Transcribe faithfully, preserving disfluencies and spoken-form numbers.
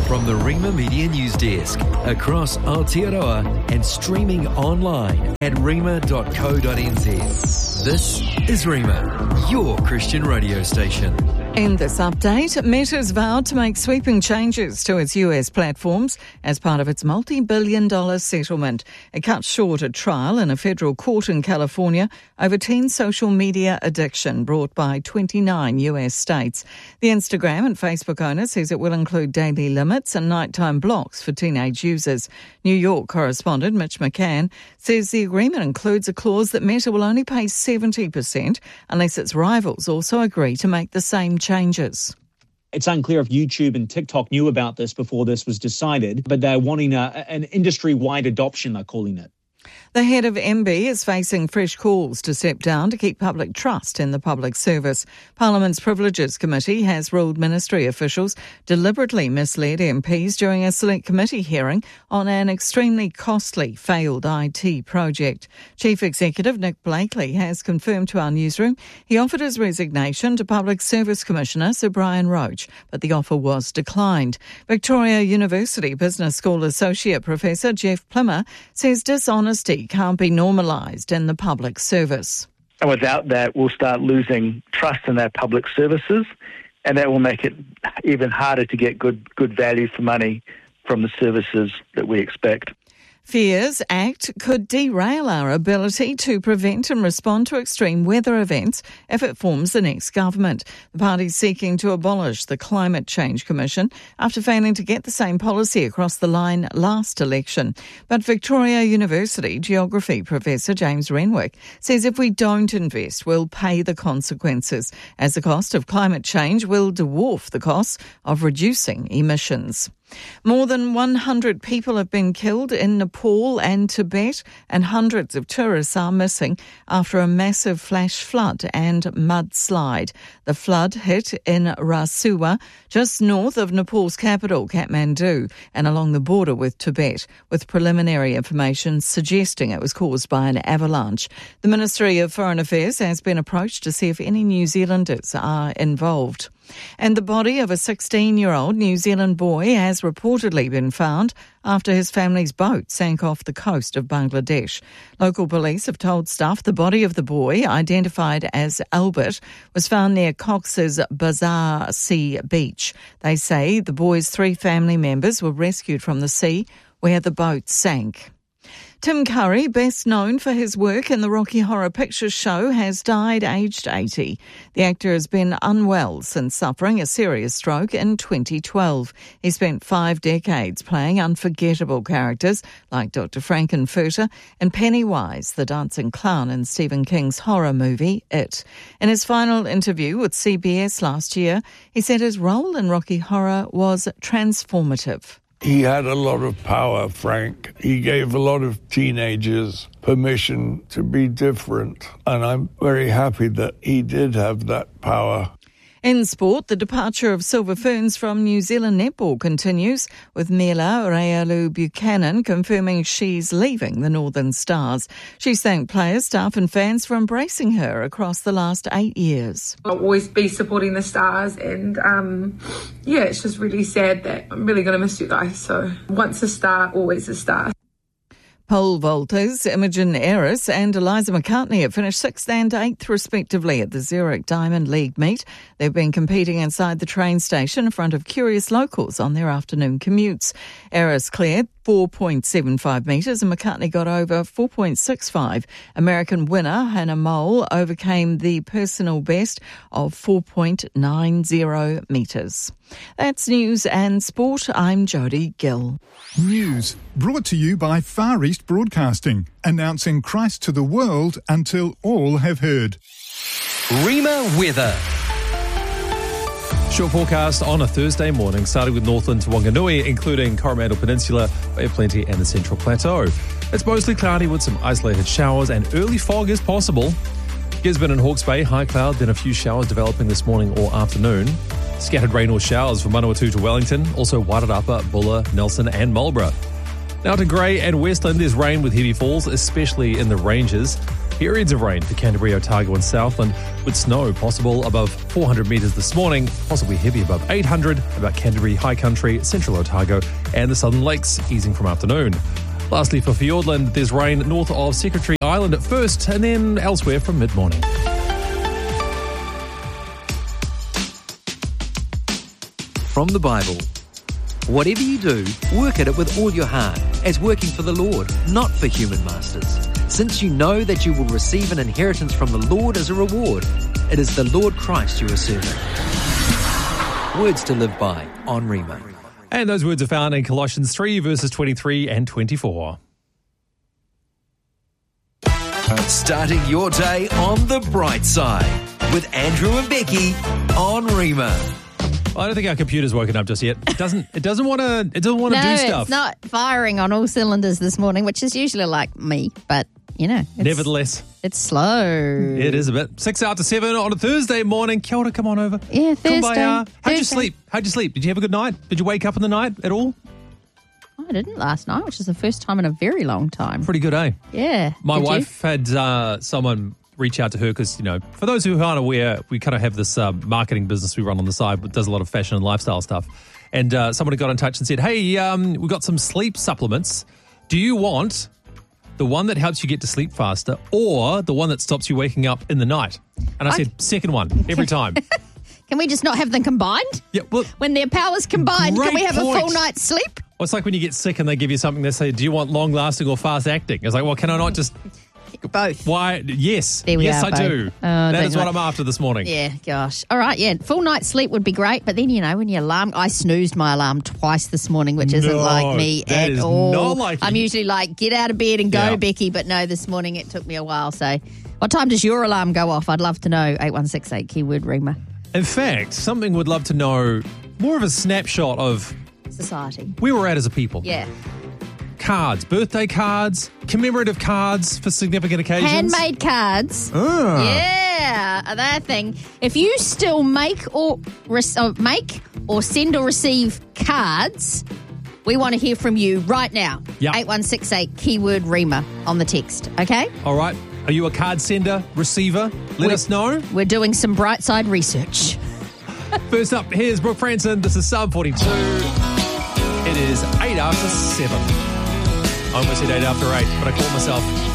from the Rima Media News Desk across Aotearoa and streaming online at rima dot co dot n z. This is Rima, your Christian radio station. In this update, Meta's vowed to make sweeping changes to its U S platforms as part of its multi-billion dollar settlement. It cuts short a trial in a federal court in California over teen social media addiction brought by twenty-nine U S states. The Instagram and Facebook owner says it will include daily limits and nighttime blocks for teenage users. New York correspondent Mitch McCann says the agreement includes a clause that Meta will only pay seventy percent unless its rivals also agree to make the same changes. It's unclear if YouTube and TikTok knew about this before this was decided, but they're wanting a, an industry-wide adoption, they're calling it. The head of M B is facing fresh calls to step down to keep public trust in the public service. Parliament's Privileges Committee has ruled ministry officials deliberately misled M Ps during a select committee hearing on an extremely costly failed I T project. Chief Executive Nick Blakely has confirmed to our newsroom he offered his resignation to Public Service Commissioner Sir Brian Roach, but the offer was declined. Victoria University Business School Associate Professor Jeff Plimmer says dishonesty can't be normalised in the public service. And without that, we'll start losing trust in our public services, and that will make it even harder to get good good value for money from the services that we expect. FEARS Act could derail our ability to prevent and respond to extreme weather events if it forms the next government. The party's seeking to abolish the Climate Change Commission after failing to get the same policy across the line last election. But Victoria University geography professor James Renwick says if we don't invest, we'll pay the consequences, as the cost of climate change will dwarf the costs of reducing emissions. More than one hundred people have been killed in Nepal and Tibet, and hundreds of tourists are missing after a massive flash flood and mudslide. The flood hit in Rasuwa, just north of Nepal's capital, Kathmandu, and along the border with Tibet, with preliminary information suggesting it was caused by an avalanche. The Ministry of Foreign Affairs has been approached to see if any New Zealanders are involved. And the body of a sixteen-year-old New Zealand boy has reportedly been found after his family's boat sank off the coast of Bangladesh. Local police have told staff the body of the boy, identified as Albert, was found near Cox's Bazar Sea Beach. They say the boy's three family members were rescued from the sea where the boat sank. Tim Curry, best known for his work in the Rocky Horror Picture Show, has died aged eighty. The actor has been unwell since suffering a serious stroke in twenty twelve. He spent five decades playing unforgettable characters like Doctor Frankenfurter and Pennywise, the dancing clown in Stephen King's horror movie It. In his final interview with C B S last year, he said his role in Rocky Horror was transformative. He had a lot of power, Frank. He gave a lot of teenagers permission to be different, and I'm very happy that he did have that power. In sport, the departure of Silver Ferns from New Zealand netball continues, with Mela Rayalu Buchanan confirming she's leaving the Northern Stars. She's thanked players, staff and fans for embracing her across the last eight years. I'll always be supporting the Stars, and um, yeah, it's just really sad that I'm really going to miss you guys. So once a star, always a star. Pole vaulters Imogen Eris and Eliza McCartney have finished sixth and eighth respectively at the Zurich Diamond League meet. They've been competing inside the train station in front of curious locals on their afternoon commutes. Eris cleared four point seven five metres and McCartney got over four point six five. American winner Hannah Mole overcame the personal best of four point nine zero metres. That's news and sport. I'm Jodie Gill. News brought to you by Far East Broadcasting, announcing Christ to the world until all have heard. Rima weather. Short forecast on a Thursday morning, starting with Northland to Wanganui, including Coromandel Peninsula, Bay of Plenty and the Central Plateau. It's mostly cloudy with some isolated showers and early fog is possible. Gisborne and Hawke's Bay, high cloud, then a few showers developing this morning or afternoon. Scattered rain or showers from Manawatu to Wellington, also Wairarapa, Buller, Nelson and Marlborough. Now to Grey and Westland, there's rain with heavy falls, especially in the ranges. Periods of rain for Canterbury, Otago and Southland, with snow possible above four hundred metres this morning, possibly heavy above eight hundred, about Canterbury, High Country, Central Otago and the Southern Lakes, easing from afternoon. Lastly, for Fiordland, there's rain north of Secretary Island at first and then elsewhere from mid-morning. From the Bible. Whatever you do, work at it with all your heart, as working for the Lord, not for human masters. Since you know that you will receive an inheritance from the Lord as a reward, it is the Lord Christ you are serving. Words to live by on Rhema. And those words are found in Colossians three, verses twenty-three and twenty-four. Starting your day on the bright side with Andrew and Becky on Rhema. I don't think our computer's woken up just yet. It doesn't. It doesn't want to. It doesn't want to no, do stuff. It's not firing on all cylinders this morning, which is usually like me. But you know, it's, Nevertheless, it's slow. It is a bit. Six after seven on a Thursday morning. Kia ora, come on over. Yeah, Thursday. Kumbaya. How'd you Thursday. sleep? How'd you sleep? Did you have a good night? Did you wake up in the night at all? I didn't last night, which is the first time in a very long time. Pretty good, eh? Yeah. My Did you? wife had uh, someone reach out to her because, you know, for those who aren't aware, we kind of have this uh, marketing business we run on the side that does a lot of fashion and lifestyle stuff. And uh, someone had got in touch and said, hey, um, we've got some sleep supplements. Do you want the one that helps you get to sleep faster or the one that stops you waking up in the night? And I, I- said, second one, every time. Can we just not have them combined? Yeah, well, When their powers combined, can Great we have point. a full night's sleep? well, it's like when you get sick and they give you something, they say, do you want long-lasting or fast-acting? It's like, well, can I not just... Both. Why? Yes. There we yes, are, I babe. do. Oh, that don't is you what like- I'm after this morning. Yeah, gosh. All right, yeah. Full night's sleep would be great, but then, you know, when your alarm... I snoozed my alarm twice this morning, which isn't No, like me that at is all. not like I'm you. usually like, get out of bed and go, Yeah. Becky, but no, this morning it took me a while. So what time does your alarm go off? I'd love to know. eight one six eight, keyword Rhema. In fact, something would love to know more of a snapshot of Society. where we're at as a people. Yeah. Cards, birthday cards, commemorative cards for significant occasions. Handmade cards. Ah. Yeah, that thing. If you still make or re- uh, make or send or receive cards, we want to hear from you right now. Yep. eight one six eight, keyword Rhema on the text, okay? All right. Are you a card sender, receiver? Let We're- us know. We're doing some bright side research. First up, here's Brooke Franson. This is Psalm forty-two. It is eight after seven. I almost said eight after eight, but I caught myself.